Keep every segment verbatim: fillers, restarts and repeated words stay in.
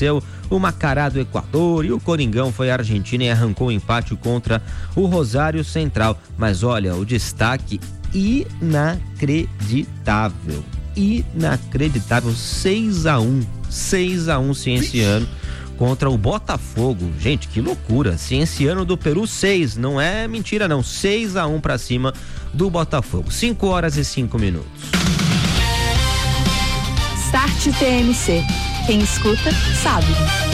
venceu o Macará do Equador e o Coringão foi à Argentina e arrancou o empate contra o Rosário Central. Mas olha, o destaque inacreditável, inacreditável, seis a um, seis a um Cienciano contra o Botafogo. Gente, que loucura. Cienciano do Peru, seis, não é mentira não, seis a um pra cima do Botafogo. cinco horas e cinco minutos. Start T M C. Quem escuta, sabe.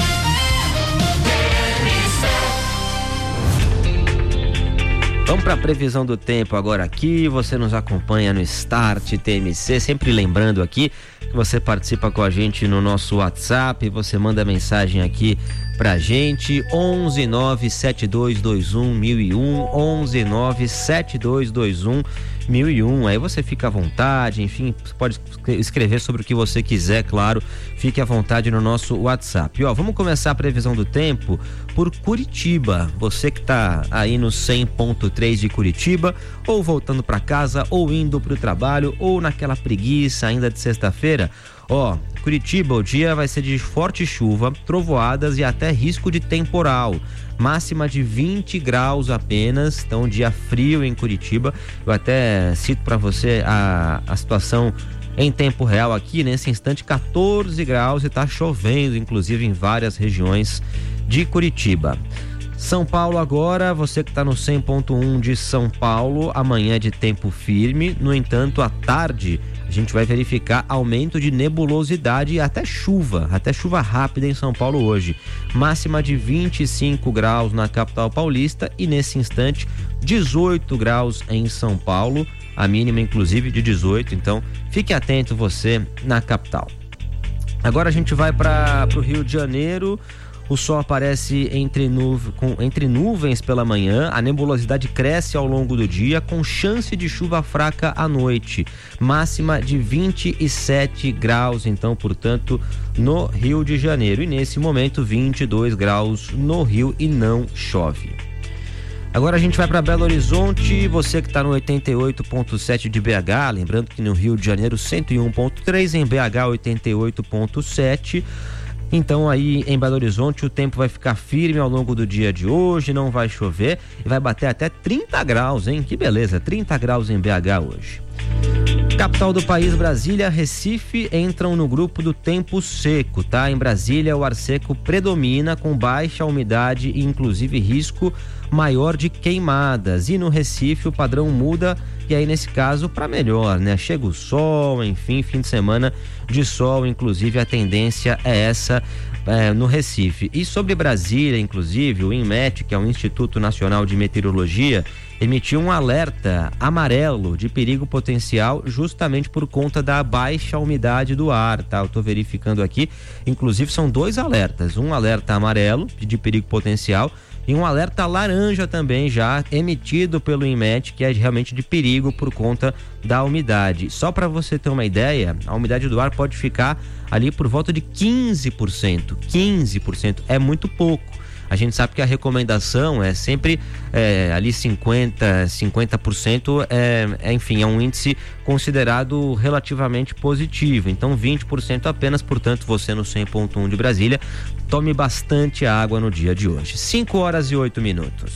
Vamos para a previsão do tempo agora aqui. Você nos acompanha no Start T M C. Sempre lembrando aqui que você participa com a gente no nosso WhatsApp. Você manda mensagem aqui pra gente. onze nove sete dois dois um mil e um. onze nove sete dois dois um mil e um. Aí você fica à vontade. Enfim, você pode escrever sobre o que você quiser, claro. Fique à vontade no nosso WhatsApp. E, ó, vamos começar a previsão do tempo por Curitiba. Você que tá aí no cem ponto três de Curitiba, ou voltando para casa, ou indo pro trabalho, ou naquela preguiça ainda de sexta-feira. Ó, Curitiba, o dia vai ser de forte chuva, trovoadas e até risco de temporal. Máxima de vinte graus apenas, então um dia frio em Curitiba. Eu até cito para você a, a situação em tempo real aqui, nesse instante, quatorze graus e tá chovendo, inclusive em várias regiões de Curitiba. São Paulo agora, você que está no cem ponto um de São Paulo, amanhã é de tempo firme, no entanto, à tarde a gente vai verificar aumento de nebulosidade e até chuva, até chuva rápida em São Paulo hoje. Máxima de vinte e cinco graus na capital paulista e nesse instante dezoito graus em São Paulo, a mínima inclusive de dezoito, então fique atento você na capital. Agora a gente vai para o Rio de Janeiro. O sol aparece entre, nuve, com, entre nuvens pela manhã, a nebulosidade cresce ao longo do dia, com chance de chuva fraca à noite. Máxima de vinte e sete graus, então, portanto, no Rio de Janeiro. E nesse momento, vinte e dois graus no Rio e não chove. Agora a gente vai para Belo Horizonte, você que está no oitenta e oito ponto sete de B H, lembrando que no Rio de Janeiro cento e um ponto três, em B H oitenta e oito ponto sete. Então aí em Belo Horizonte o tempo vai ficar firme ao longo do dia de hoje, não vai chover e vai bater até trinta graus, hein? Que beleza, trinta graus em B H hoje. Capital do país, Brasília, Recife entram no grupo do tempo seco, tá? Em Brasília o ar seco predomina com baixa umidade e inclusive risco maior de queimadas. E no Recife o padrão muda e aí nesse caso para melhor, né? Chega o sol, enfim, fim de semana de sol, inclusive a tendência é essa é, no Recife. E sobre Brasília, inclusive, o INMET, que é o Instituto Nacional de Meteorologia, emitiu um alerta amarelo de perigo potencial justamente por conta da baixa umidade do ar, tá? Eu tô verificando aqui, inclusive são dois alertas, um alerta amarelo de perigo potencial e um alerta laranja também já emitido pelo INMET, que é realmente de perigo por conta da umidade. Só para você ter uma ideia, a umidade do ar pode ficar ali por volta de quinze por cento. quinze por cento é muito pouco. A gente sabe que a recomendação é sempre é, ali cinquenta por cento, é, é, enfim, é um índice considerado relativamente positivo. Então vinte por cento apenas, portanto, você no cem ponto um de Brasília, tome bastante água no dia de hoje. cinco horas e oito minutos.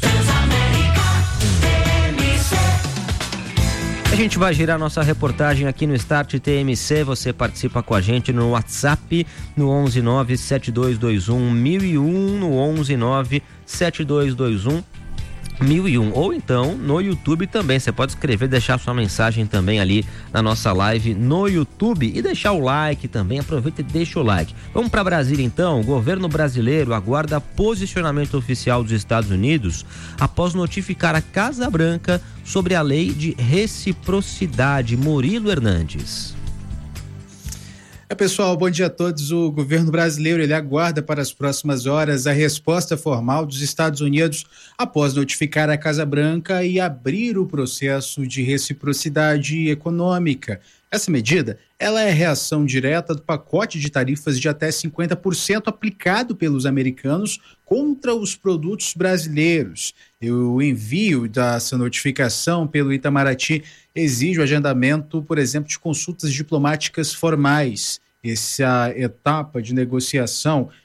A gente vai girar nossa reportagem aqui no Start T M C. Você participa com a gente no WhatsApp no onze nove sete dois dois um mil e um, no onze nove sete dois dois um mil e um, ou então no YouTube também. Você pode escrever, deixar sua mensagem também ali na nossa live no YouTube e deixar o like também. Aproveita e deixa o like. Vamos para Brasília então. O governo brasileiro aguarda posicionamento oficial dos Estados Unidos após notificar a Casa Branca sobre a lei de reciprocidade. Murilo Hernandes. É, pessoal, bom dia a todos. O governo brasileiro ele aguarda para as próximas horas a resposta formal dos Estados Unidos após notificar a Casa Branca e abrir o processo de reciprocidade econômica. Essa medida ela é reação direta do pacote de tarifas de até cinquenta por cento aplicado pelos americanos contra os produtos brasileiros. E o envio dessa notificação pelo Itamaraty exige o agendamento, por exemplo, de consultas diplomáticas formais. Essa etapa de negociação